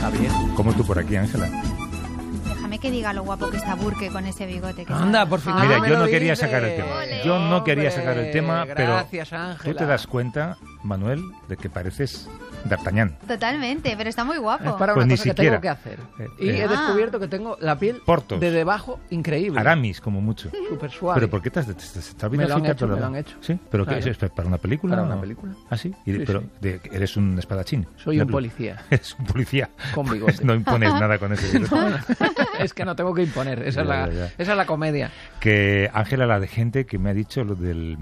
Está bien. Como tú por aquí, Ángela. Déjame que diga lo guapo que está Burke con ese bigote. Que Anda, está- por fin. Mira, me yo lo no quería dices. sacar el tema. Ole. Yo no quería sacar el tema, pero Gracias, Ángela. tú te das cuenta, Manuel, de que pareces D'Artagnan. Totalmente, pero está muy guapo. Es para Pues una ni cosa que siquiera. tengo que hacer. Eh, Y eh. he descubierto que tengo la piel Portos. de debajo increíble. Aramis, como mucho. Súper suave. ¿Pero por qué te has olvidado Me lo han afeitarte hecho, la me lo han barba? hecho. ¿Sí? ¿Pero Claro. qué es? ¿Para una película? Para o una no? película. ¿Ah, sí? Sí, Pero sí. eres un espadachín. Soy un policía. Es un policía. Con bigote. No impones nada con ese bigote. Es que no tengo que imponer. Esa Ya. es la comedia. Que Ángela, la de gente que me ha dicho lo del